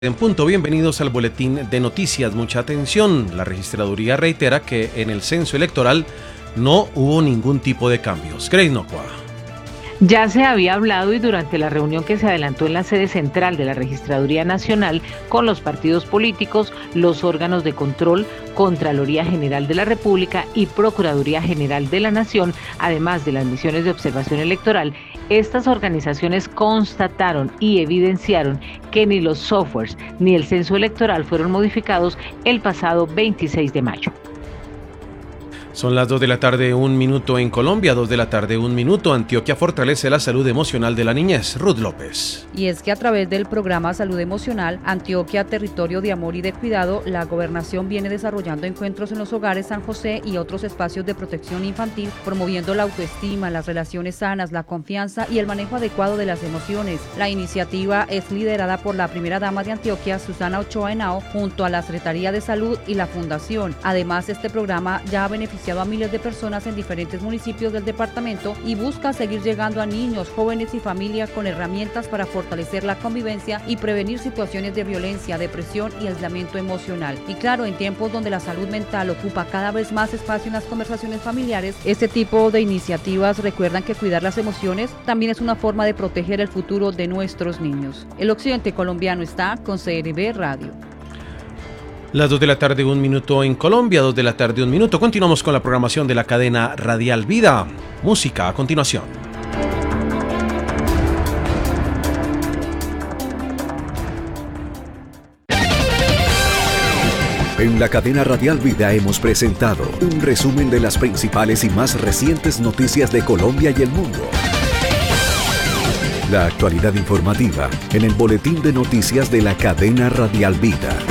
En punto, bienvenidos al boletín de noticias. Mucha atención. La registraduría reitera que en el censo electoral no hubo ningún tipo de cambios. Grace Nocua. Ya se había hablado y durante la reunión que se adelantó en la sede central de la Registraduría Nacional con los partidos políticos, los órganos de control, Contraloría General de la República y Procuraduría General de la Nación, además de las misiones de observación electoral, estas organizaciones constataron y evidenciaron que ni los softwares ni el censo electoral fueron modificados el pasado 26 de mayo. Son las 2 de la tarde, 1 minuto en Colombia, 2 de la tarde, 1 minuto. Antioquia fortalece la salud emocional de la niñez. Ruth López. Y es que a través del programa Salud Emocional, Antioquia, Territorio de Amor y de Cuidado, la gobernación viene desarrollando encuentros en los hogares San José y otros espacios de protección infantil, promoviendo la autoestima, las relaciones sanas, la confianza y el manejo adecuado de las emociones. La iniciativa es liderada por la primera dama de Antioquia, Susana Ochoa Henao, junto a la Secretaría de Salud y la Fundación. Además, este programa ya ha beneficiado a miles de personas en diferentes municipios del departamento y busca seguir llegando a niños, jóvenes y familias con herramientas para fortalecer la convivencia y prevenir situaciones de violencia, depresión y aislamiento emocional. Y claro, en tiempos donde la salud mental ocupa cada vez más espacio en las conversaciones familiares, este tipo de iniciativas recuerdan que cuidar las emociones también es una forma de proteger el futuro de nuestros niños. El occidente colombiano está con CRB Radio. Las 2 de la tarde, 1 minuto en Colombia, 2 de la tarde, 1 minuto. Continuamos con la programación de la cadena Radial Vida. Música a continuación. En la cadena Radial Vida hemos presentado un resumen de las principales y más recientes noticias de Colombia y el mundo. La actualidad informativa en el boletín de noticias de la cadena Radial Vida.